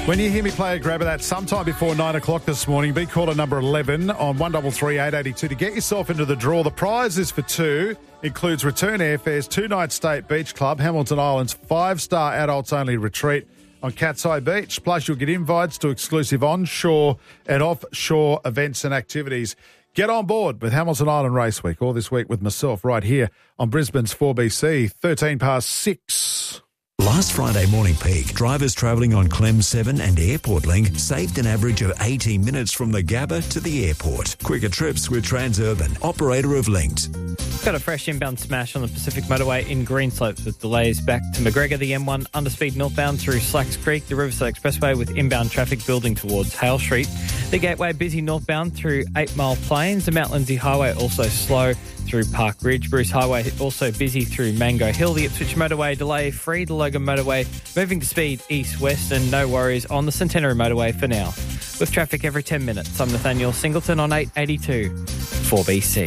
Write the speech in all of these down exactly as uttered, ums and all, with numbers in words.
When you hear me play a grab of that sometime before nine o'clock this morning, be caller number eleven on one three three eight eight two to get yourself into the draw. The prize is for two, includes return airfares, two-night stay at Beach Club, Hamilton Island's five-star adults-only retreat on Cat's Eye Beach. Plus, you'll get invites to exclusive onshore and offshore events and activities. Get on board with Hamilton Island Race Week, all this week with myself right here on Brisbane's four B C, thirteen past six. Last Friday morning peak, drivers travelling on Clem seven and Airport Link saved an average of eighteen minutes from the Gabba to the airport. Quicker trips with Transurban, operator of Linked. Got a fresh inbound smash on the Pacific Motorway in Greenslopes with delays back to McGregor, the M one underspeed northbound through Slacks Creek, the Riverside Expressway with inbound traffic building towards Hale Street. The Gateway busy northbound through Eight Mile Plains. The Mount Lindsay Highway also slow through Park Ridge. Bruce Highway also busy through Mango Hill. The Ipswich Motorway delay free. The Logan Motorway moving to speed east-west, and no worries on the Centenary Motorway for now. With traffic every ten minutes, I'm Nathaniel Singleton on eight eighty-two four B C.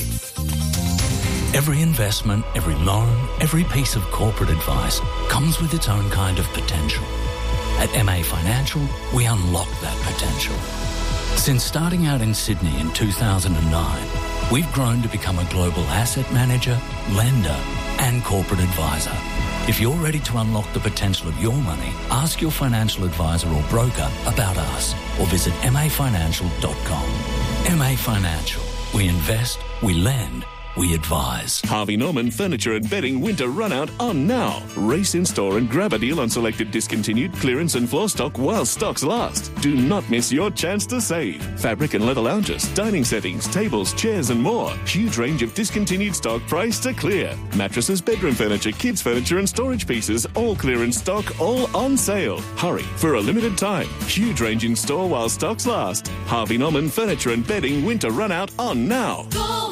Every investment, every loan, every piece of corporate advice comes with its own kind of potential. At M A Financial, we unlock that potential. Since starting out in Sydney in two thousand nine, we've grown to become a global asset manager, lender, and corporate advisor. If you're ready to unlock the potential of your money, ask your financial advisor or broker about us or visit m a financial dot com. M A Financial. We invest, we lend, we advise. Harvey Norman Furniture and Bedding Winter Runout on now. Race in store and grab a deal on selected discontinued clearance and floor stock while stocks last. Do not miss your chance to save. Fabric and leather lounges, dining settings, tables, chairs and more. Huge range of discontinued stock priced to clear. Mattresses, bedroom furniture, kids furniture and storage pieces, all clearance stock, all on sale. Hurry, for a limited time. Huge range in store while stocks last. Harvey Norman Furniture and Bedding Winter Runout on now. Go!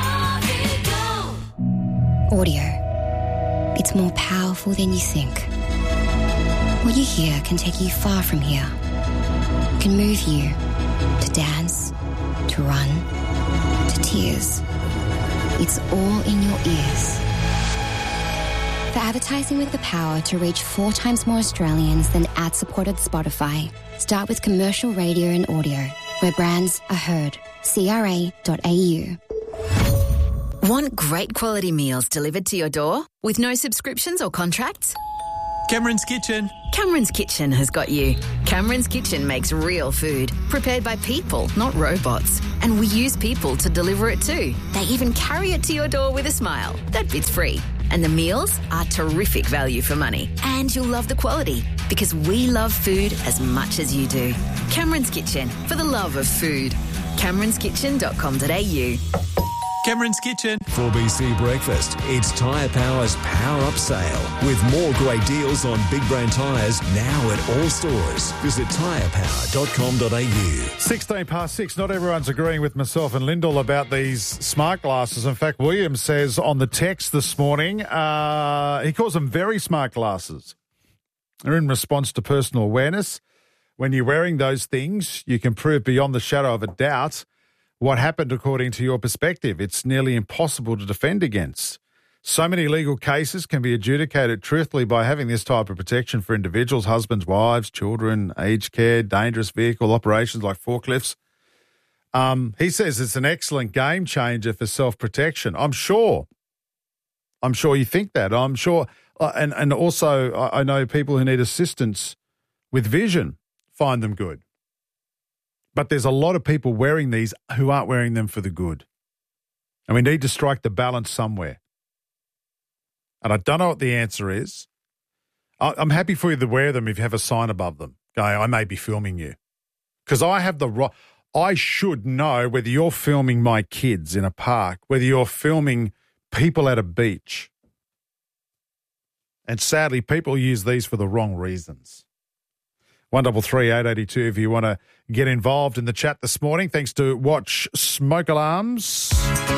Audio. It's more powerful than you think. What you hear can take you far from here. It can move you to dance, to run, to tears. It's all in your ears. For advertising with the power to reach four times more Australians than ad-supported Spotify, start with commercial radio and audio, where brands are heard. C R A dot A U. Want great quality meals delivered to your door with no subscriptions or contracts? Cameron's Kitchen. Cameron's Kitchen has got you. Cameron's Kitchen makes real food, prepared by people, not robots. And we use people to deliver it too. They even carry it to your door with a smile. That bit's free. And the meals are terrific value for money. And you'll love the quality, because we love food as much as you do. Cameron's Kitchen, for the love of food. camerons kitchen dot com dot a u. Cameron's Kitchen. four B C Breakfast. It's Tyre Power's Power Up Sale with more great deals on big brand tyres now at all stores. Visit tyre power dot com dot a u. sixteen past six. Not everyone's agreeing with myself and Lyndall about these smart glasses. In fact, William says on the text this morning, uh, he calls them very smart glasses. They're in response to personal awareness. When you're wearing those things, you can prove beyond the shadow of a doubt what happened according to your perspective. It's nearly impossible to defend against. So many legal cases can be adjudicated truthfully by having this type of protection for individuals, husbands, wives, children, aged care, dangerous vehicle operations like forklifts. Um, he says it's an excellent game changer for self-protection. I'm sure. I'm sure you think that. I'm sure. Uh, and, and also, I, I know people who need assistance with vision find them good. But there's a lot of people wearing these who aren't wearing them for the good. And we need to strike the balance somewhere. And I don't know what the answer is. I'm happy for you to wear them if you have a sign above them going, I may be filming you. Because I have the right, I should know whether you're filming my kids in a park, whether you're filming people at a beach. And sadly, people use these for the wrong reasons. one three three eight eight two if you want to get involved in the chat this morning. Thanks to Watch Smoke Alarms.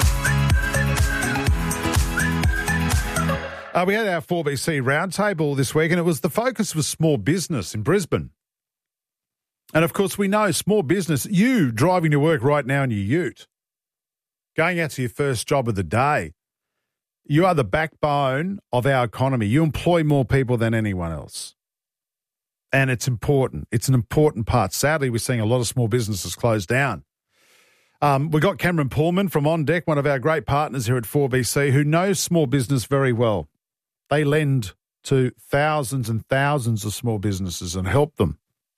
Uh, we had our four B C roundtable this week, and it was the focus was small business in Brisbane. And, of course, we know small business, you driving to work right now in your ute, going out to your first job of the day, you are the backbone of our economy. You employ more people than anyone else. And it's important. It's an important part. Sadly, we're seeing a lot of small businesses close down. Um, we got Cameron Pullman from On Deck, one of our great partners here at four B C, who knows small business very well. They lend to thousands and thousands of small businesses and help them.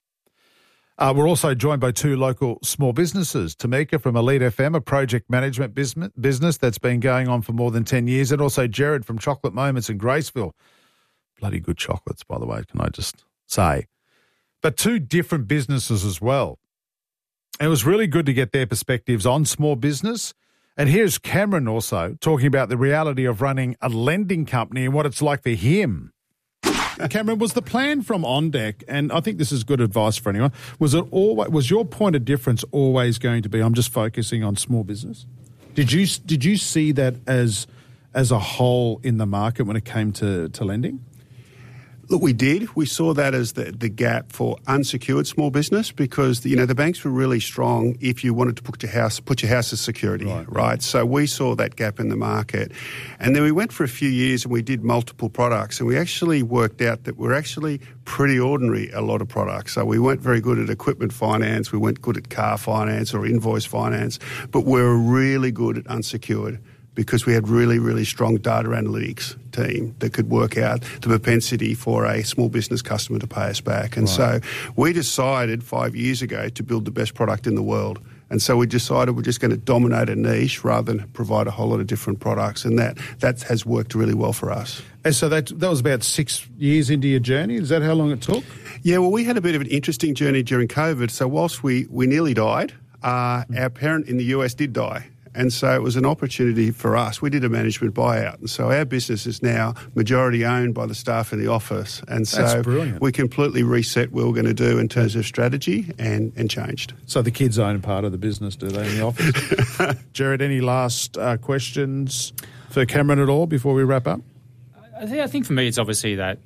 Uh, we're also joined by two local small businesses. Tamika from Elite F M, a project management business, business that's been going on for more than ten years, and also Jared from Chocolate Moments in Graceville. Bloody good chocolates, by the way, can I just say. But two different businesses as well. It was really good to get their perspectives on small business. And here's Cameron also talking about the reality of running a lending company and what it's like for him. Cameron, was the plan from On Deck, and I think this is good advice for anyone, was it always, was your point of difference always going to be, I'm just focusing on small business? Did you did you see that as as a whole in the market when it came to, to lending? Look, we did. We saw that as the, the gap for unsecured small business because, you know, the banks were really strong if you wanted to put your house, put your house as security, right. right? So we saw that gap in the market. And then we went for a few years and we did multiple products and we actually worked out that we're actually pretty ordinary, a lot of products. So we weren't very good at equipment finance, we weren't good at car finance or invoice finance, but we were really good at unsecured, because we had really, really strong data analytics team that could work out the propensity for a small business customer to pay us back. And right. so we decided five years ago to build the best product in the world. And so we decided we're just going to dominate a niche rather than provide a whole lot of different products. And that that has worked really well for us. And so that, that was about six years into your journey? Is that how long it took? Yeah, well, we had a bit of an interesting journey during COVID. So whilst we, we nearly died, uh, mm. our parent in the U S did die. And so it was an opportunity for us. We did a management buyout. And so our business is now majority owned by the staff in the office. And so we completely reset what we were going to do in terms of strategy and, and changed. So the kids own part of the business, do they, in the office? Jared, any last uh, questions for Cameron at all before we wrap up? I think, I think for me it's obviously that,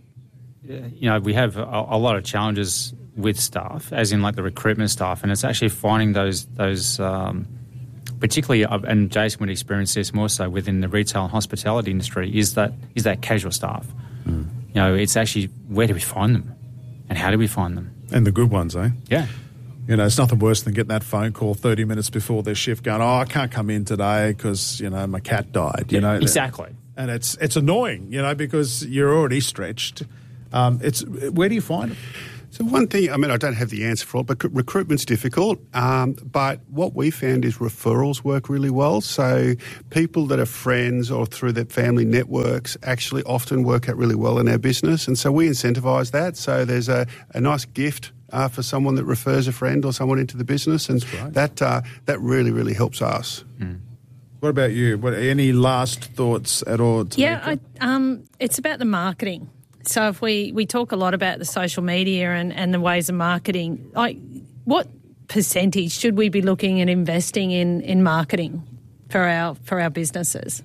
you know, we have a, a lot of challenges with staff, as in like the recruitment staff, and it's actually finding those those um, particularly, and Jason would experience this more so within the retail and hospitality industry, is that is that casual staff. Mm. You know, it's actually, where do we find them? And how do we find them? And the good ones, eh? Yeah. You know, it's nothing worse than getting that phone call thirty minutes before their shift going, oh, I can't come in today because, you know, my cat died, you yeah, know. Exactly. And it's it's annoying, you know, because you're already stretched. Um, it's where do you find them? So one thing, I mean, I don't have the answer for it, but recruitment's difficult. Um, but what we found is referrals work really well. So people that are friends or through their family networks actually often work out really well in our business. And so we incentivise that. So there's a, a nice gift uh, for someone that refers a friend or someone into the business. And that uh, that really, really helps us. Mm. What about you? What, any last thoughts at all? Tamika? Yeah, I, um, it's about the marketing. So if we, we talk a lot about the social media and, and the ways of marketing, like what percentage should we be looking at investing in, in marketing for our for our businesses?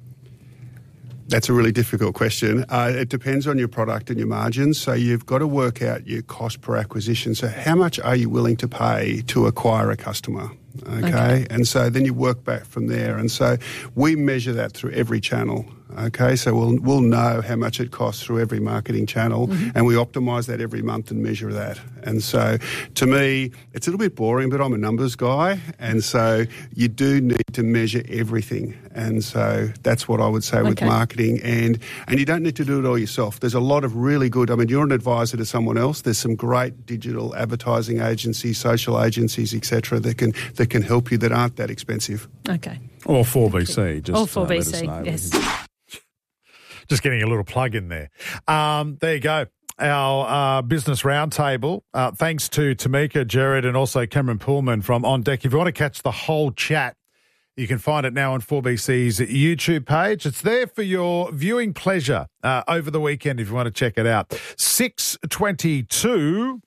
That's a really difficult question. Uh, it depends on your product and your margins. So you've got to work out your cost per acquisition. So how much are you willing to pay to acquire a customer? Okay? okay. And so then you work back from there. And so we measure that through every channel. Okay, so we'll we'll know how much it costs through every marketing channel, mm-hmm. and we optimise that every month and measure that. And so, to me, it's a little bit boring, but I'm a numbers guy, and so you do need to measure everything. And so that's what I would say with okay. marketing, and and you don't need to do it all yourself. There's a lot of really good. I mean, you're an advisor to someone else. There's some great digital advertising agencies, social agencies, et cetera, that can that can help you that aren't that expensive. Okay. Or four B C. Just or four B C. Uh, yes. Just getting a little plug in there. Um, there you go. Our uh, business roundtable. Uh, thanks to Tamika, Jared, and also Cameron Pullman from On Deck. If you want to catch the whole chat, you can find it now on four B C's YouTube page. It's there for your viewing pleasure uh, over the weekend if you want to check it out. six twenty-two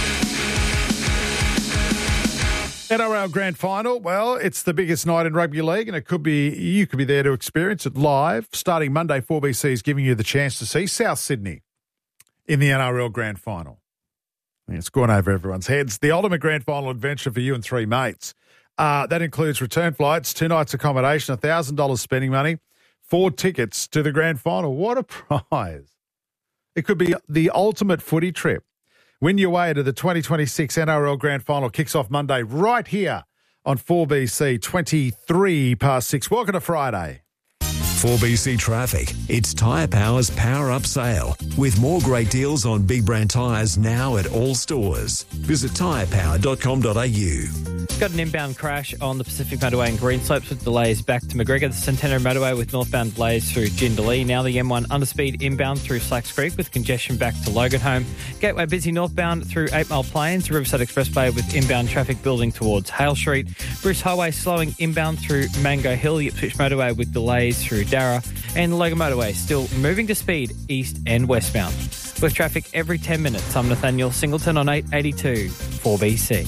N R L Grand Final, well, it's the biggest night in rugby league, and it could be you could be there to experience it live. Starting Monday, four B C is giving you the chance to see South Sydney in the N R L Grand Final. I mean, it's gone over everyone's heads. The ultimate Grand Final adventure for you and three mates. Uh, that includes return flights, two nights accommodation, one thousand dollars spending money, four tickets to the Grand Final. What a prize. It could be the ultimate footy trip. Win your way to the twenty twenty-six N R L Grand Final. Kicks off Monday right here on four B C, twenty-three past six. Welcome to Friday. four B C Traffic. It's Tyre Power's Power Up Sale with more great deals on big brand tyres now at all stores. Visit tyre power dot com dot a u. Got an inbound crash on the Pacific Motorway in Greenslopes with delays back to McGregor. The Centenary Motorway with northbound delays through Jindalee. Now the M one underspeed inbound through Slacks Creek with congestion back to Loganholme. Gateway busy northbound through eight Mile Plains. Riverside Expressway with inbound traffic building towards Hale Street. Bruce Highway slowing inbound through Mango Hill. Ipswich Motorway with delays through Darra. And the Logan Motorway still moving to speed east and westbound. With traffic every ten minutes, I'm Nathaniel Singleton on eight eighty-two four B C.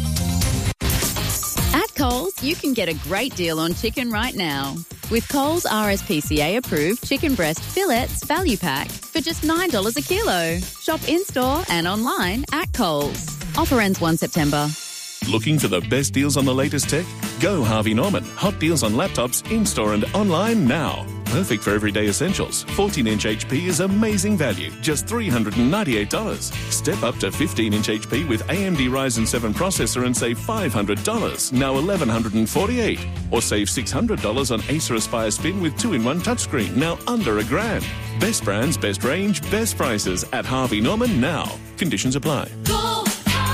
At Coles, you can get a great deal on chicken right now. With Coles R S P C A approved chicken breast fillets value pack for just nine dollars a kilo. Shop in-store and online at Coles. Offer ends the first of September. Looking for the best deals on the latest tech? Go Harvey Norman. Hot deals on laptops, in-store and online now. Perfect for everyday essentials. fourteen inch H P is amazing value, just three hundred ninety-eight dollars. Step up to fifteen inch H P with A M D Ryzen seven processor and save five hundred dollars, now eleven forty-eight dollars. Or save six hundred dollars on Acer Aspire Spin with two in one touchscreen, now under a grand. Best brands, best range, best prices at Harvey Norman now. Conditions apply. Go!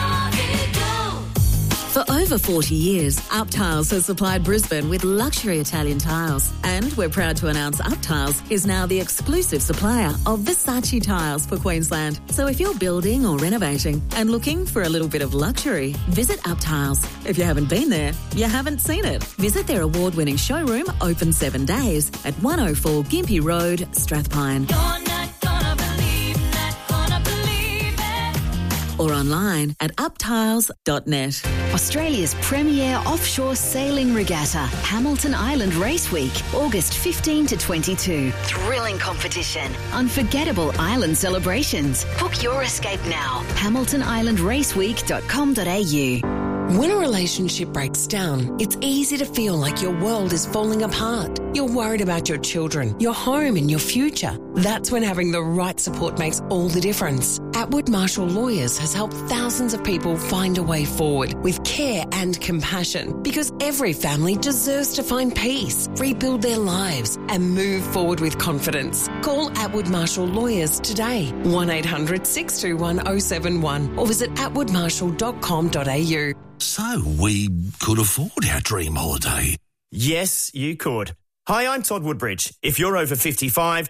For over forty years, Up Tiles has supplied Brisbane with luxury Italian tiles. And we're proud to announce Up Tiles is now the exclusive supplier of Versace tiles for Queensland. So if you're building or renovating and looking for a little bit of luxury, visit Up Tiles. If you haven't been there, you haven't seen it. Visit their award-winning showroom, open seven days, at one oh four Gympie Road, Strathpine. Or online at up tiles dot net. Australia's premier offshore sailing regatta, Hamilton Island Race Week, August fifteenth to twenty-two. Thrilling competition, unforgettable island celebrations. Book your escape now. hamilton island race week dot com dot a u. When a relationship breaks down, it's easy to feel like your world is falling apart. You're worried about your children, your home and your future. That's when having the right support makes all the difference. Atwood Marshall Lawyers has helped thousands of people find a way forward with care and compassion, because every family deserves to find peace, rebuild their lives and move forward with confidence. Call Atwood Marshall Lawyers today, one eight hundred six two one oh seven one, or visit atwood marshall dot com dot a u. So we could afford our dream holiday. Yes, you could. Hi, I'm Todd Woodbridge. If you're over fifty-five,